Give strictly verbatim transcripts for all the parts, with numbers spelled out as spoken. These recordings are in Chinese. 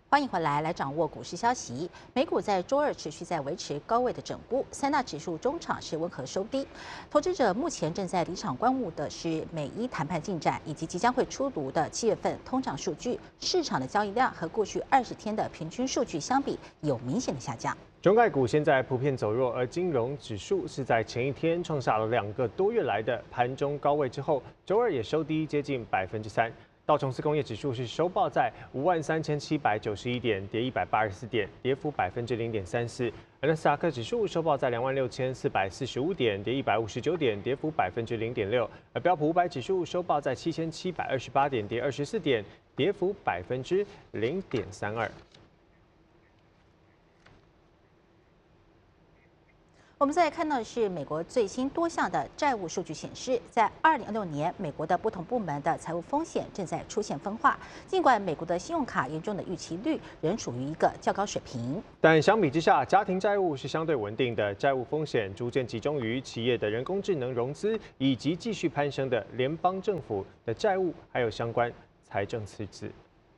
欢迎回来，来掌握股市消息。美股在周二持续在维持高位的整固，三大指数中场是温和收低。投资者目前正在离场观望的是美伊谈判进展，以及即将会出炉的七月份通胀数据。市场的交易量和过去二十天的平均数据相比，有明显的下降。 中概股现在普遍走弱，而金融指数是在前一天创下了两个多月来的盘中高位之后，周二也收低接近百分之三。道琼斯工业指数是收报在五万三千七百九十一点，跌一百八十四点，跌幅百分之零点三四。而纳斯达克指数收报在两万六千四百四十五点，跌一百五十九点，跌幅百分之零点六。而标普五百指数收报在七千七百二十八点，跌二十四点，跌幅百分之零点三二。 我们再来看到的是美国最新多项的债务数据显示，在二零二六年，美国的不同部门的财务风险正在出现分化。尽管美国的信用卡严重的逾期率仍处于一个较高水平， 但相比之下，家庭债务是相对稳定的，债务风险逐渐集中于企业的人工智能融资，以及继续攀升的联邦政府的债务，还有相关财政赤字。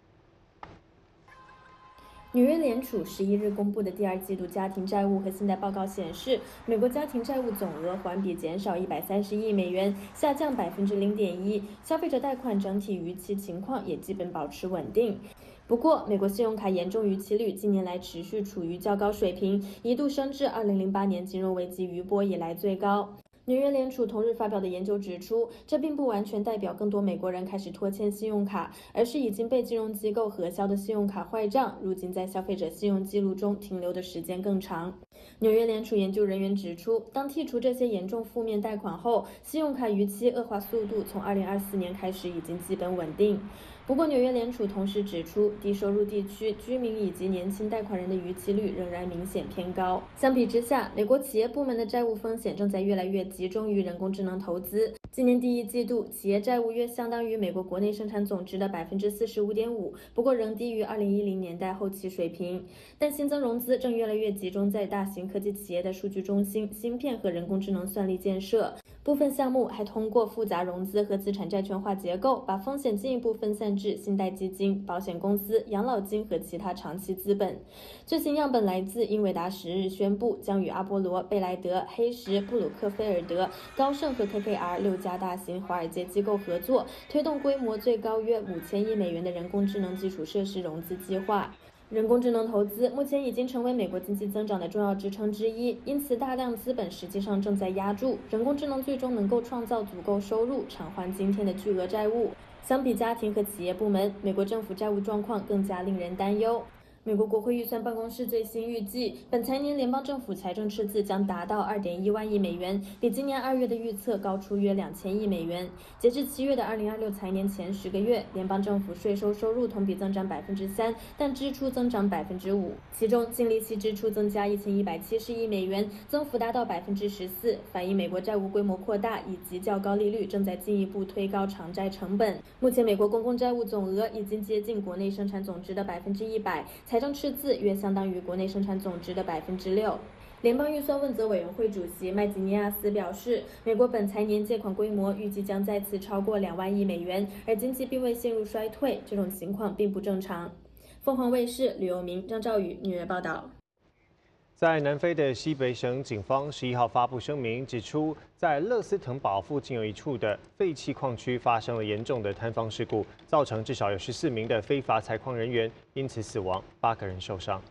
纽约联储十一日公布的第二季度家庭债务和信贷报告显示，美国家庭债务总额环比减少一百三十亿美元，下降百分之零点一。消费者贷款整体逾期情况也基本保持稳定。不过，美国信用卡严重逾期率近年来持续处于较高水平，一度升至二零零八年金融危机余波以来最高。纽约联储同日发表的研究指出，这并不完全代表更多美国人开始拖欠信用卡，而是已经被金融机构核销的信用卡坏账，如今在消费者信用记录中停留的时间更长。纽约联储研究人员指出，当剔除这些严重负面贷款后，信用卡逾期恶化速度从二零二四年开始已经基本稳定。不过，纽约联储同时指出，低收入地区居民以及年轻贷款人的逾期率仍然明显偏高。相比之下，美国企业部门的债务风险正在越来越集中于人工智能投资。今年第一季度，企业债务约相当于美国国内生产总值的百分之四十五点五，不过仍低于二零一零年代后期水平。但新增融资正越来越集中在大型科技企业的数据中心、芯片和人工智能算力建设。部分项目还通过复杂融资和资产债权化结构，把风险进一步分散至信贷基金、保险公司、养老金和其他长期资本。最新样本来自英伟达十日宣布，将与阿波罗、贝莱德、黑石、布鲁克菲尔德、高盛和 K K R 六家大型华尔街机构合作，推动规模最高约五千亿美元的人工智能基础设施融资计划。人工智能投资目前已经成为美国经济增长的重要支撑之一，因此大量资本实际上正在压住人工智能最终能够创造足够收入偿还今天的巨额债务。相比家庭和企业部门，美国政府债务状况更加令人担忧。美国国会预算办公室最新预计，本财年联邦政府财政赤字将达到 二点一万亿美元，比今年二月的预测高出约两千亿美元。截至七月的二零二六财年前十个月，联邦政府税收收入同比增长百分之三，但支出增长百分之五，其中净利息支出增加一千一百七十亿美元，增幅达到百分之十四，反映美国债务规模扩大以及较高利率正在进一步推高偿债成本。目前，美国公共债务总额已经接近国内生产总值的百分之一百。财政赤字约相当于国内生产总值的百分之六。联邦预算问责委员会主席麦吉尼亚斯表示，美国本财年借款规模预计将再次超过两万亿美元，而经济并未陷入衰退，这种情况并不正常。凤凰卫视吕佑明、张兆宇纽约报道。 在南非的西北省警方十一号发布声明，指出在勒斯滕堡附近有一处的废弃矿区发生了严重的坍方事故，造成至少有十四名的非法采矿人员因此死亡，八个人受伤。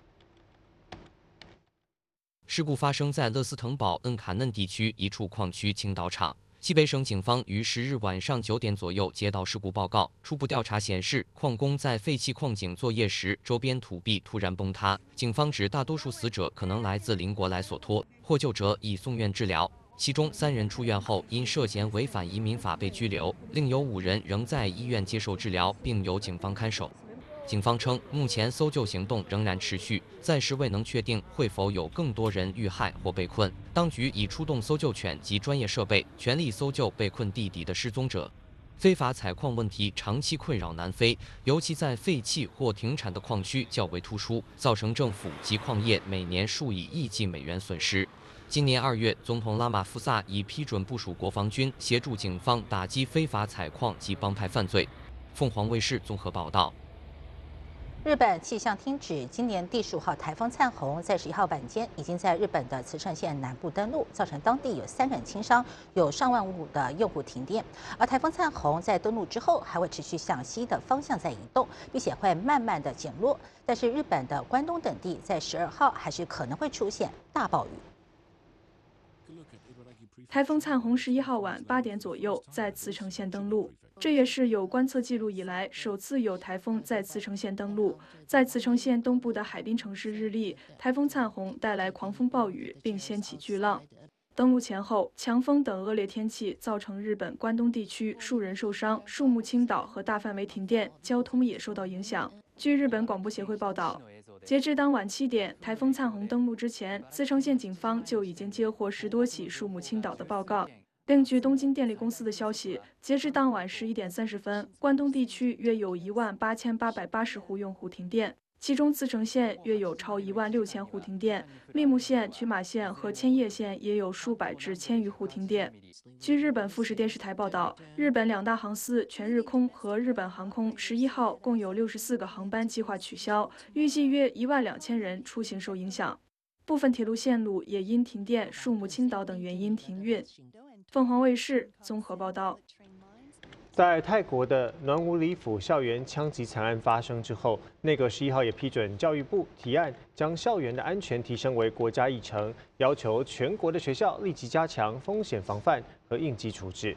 事故发生在勒斯滕堡恩卡嫩地区一处矿区倾倒场。西北省警方于十日晚上九点左右接到事故报告，初步调查显示，矿工在废弃矿井作业时，周边土壁突然崩塌。警方指大多数死者可能来自邻国莱索托，获救者已送院治疗，其中三人出院后因涉嫌违反移民法被拘留，另有五人仍在医院接受治疗，并由警方看守。警方称，目前搜救行动仍然持续，暂时未能确定会否有更多人遇害或被困。当局已出动搜救犬及专业设备，全力搜救被困地底的失踪者。非法采矿问题长期困扰南非，尤其在废弃或停产的矿区较为突出，造成政府及矿业每年数以亿计美元损失。今年二月，总统拉马福萨已批准部署国防军协助警方打击非法采矿及帮派犯罪。凤凰卫视综合报道。 日本气象厅指，今年第十五号台风灿鸿在十一号晚间已经在日本的茨城县南部登陆，造成当地有三人轻伤，有上万户的用户停电。而台风灿鸿在登陆之后，还会持续向西的方向在移动，并且会慢慢的减弱。但是日本的关东等地在十二号还是可能会出现大暴雨。 台风灿鸿十一号晚八点左右在茨城县登陆，这也是有观测记录以来首次有台风在茨城县登陆。在茨城县东部的海滨城市日立，台风灿鸿带来狂风暴雨，并掀起巨浪。登陆前后，强风等恶劣天气造成日本关东地区数人受伤、树木倾倒和大范围停电，交通也受到影响。据日本广播协会报道，截至当晚七点，台风灿鸿登陆之前，茨城县警方就已经接获十多起树木倾倒的报告。另据东京电力公司的消息，截至当晚十一点三十分，关东地区约有一万八千八百八十户用户停电，其中茨城县约有超一万六千户停电，密木县、群马县和千叶县也有数百至千余户停电。据日本富士电视台报道，日本两大航司全日空和日本航空十一号共有六十四个航班计划取消，预计约一万两千人出行受影响。部分铁路线路也因停电、树木倾倒等原因停运。凤凰卫视综合报道。 在泰国的暖武里府校园枪击惨案发生之后，内阁十一号也批准教育部提案，将校园的安全提升为国家议程，要求全国的学校立即加强风险防范和应急处置。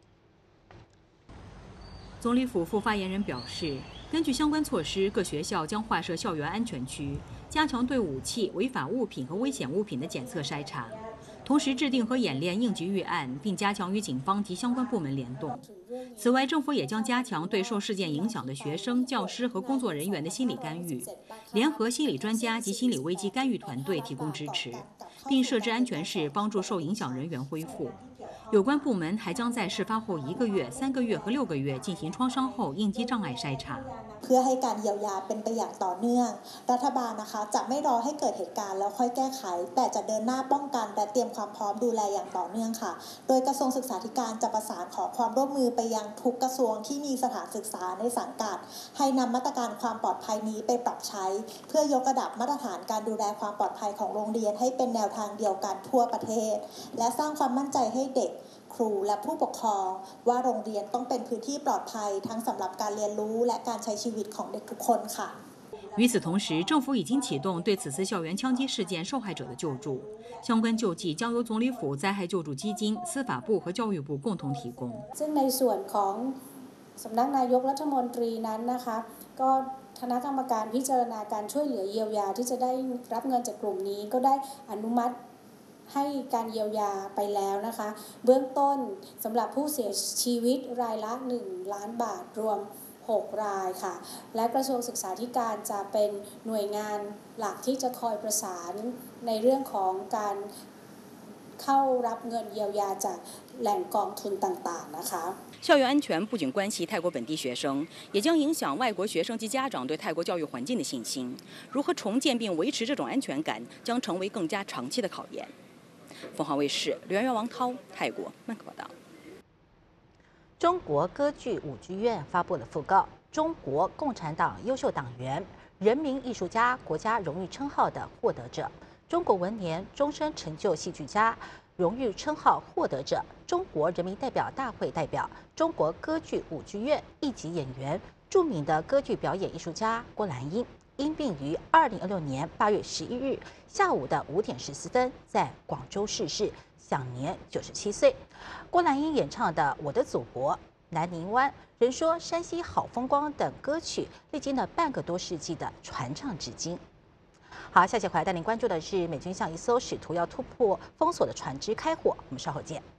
总理府副发言人表示，根据相关措施，各学校将划设校园安全区，加强对武器、违法物品和危险物品的检测筛查。同时制定和演练应急预案，并加强与警方及相关部门联动。此外，政府也将加强对受事件影响的学生、教师和工作人员的心理干预，联合心理专家及心理危机干预团队提供支持，并设置安全室帮助受影响人员恢复。有关部门还将在事发后一个月、三个月和六个月进行创伤后应激障碍筛查。 เพื่อให้การเยียวยาเป็นไปอย่างต่อเนื่องรัฐบาลนะคะจะไม่รอให้เกิดเหตุการณ์แล้วค่อยแก้ไขแต่จะเดินหน้าป้องกันและเตรียมความพร้อมดูแลอย่างต่อเนื่องค่ะโดยกระทรวงศึกษาธิการจะประสานขอความร่วมมือไปยังทุกกระทรวงที่มีสถานศึกษาในสังกัดให้นำมาตรการความปลอดภัยนี้ไปปรับใช้เพื่อยกระดับมาตรฐานการดูแลความปลอดภัยของโรงเรียนให้เป็นแนวทางเดียวกันทั่วประเทศและสร้างความมั่นใจให้เด็กครูและผู้ปกครองว่าโรงเรียนต้องเป็นพื้นที่ปลอดภัยทั้งสำหรับการเรียนรู้และการใช้ชีวิตของเด็กทุกคนค่ะ与此同时，政府已经启动对此次校园枪击事件受害者的救助，相关救济将由总理府灾害救助基金、司法部和教育部共同提供。 ซึ่งในส่วนของสำนักนายกรัฐมนตรีนั้นนะคะก็คณะกรรมการพิจารณาการช่วยเหลือเยียวยาที่จะได้รับเงินจากกลุ่มนี้ก็ได้อนุมัติให้การเยียวยาไปแล้วนะคะเบื้องต้นสำหรับผู้เสียชีวิตรายละหนึ่งล้านบาทรวมหกรายค่ะและกระทรวงศึกษาธิการจะเป็นหน่วยงานหลักที่จะคอยประสานในเรื่องของการเข้ารับเงินเยียวยาจากแหล่งกองทุนต่างๆนะคะ校园安全不仅关系泰国本地学生，也将影响外国学生及家长对泰国教育环境的信心。如何重建并维持这种安全感，将成为更加长期的考验。凤凰卫视刘媛媛、王涛，泰国曼谷报道。 中国歌剧舞剧院发布了讣告，中国共产党优秀党员、人民艺术家国家荣誉称号的获得者，中国文联终身成就戏剧家荣誉称号获得者，中国人民代表大会代表，中国歌剧舞剧院一级演员，著名的歌剧表演艺术家郭兰英。因病于二零二六年八月十一日下午的五点十四分在广州逝世，享年九十七岁。郭兰英演唱的《我的祖国》《南宁湾》《人说山西好风光》等歌曲，历经了半个多世纪的传唱至今。好，下节回来带您关注的是美军向一艘试图要突破封锁的船只开火，我们稍后见。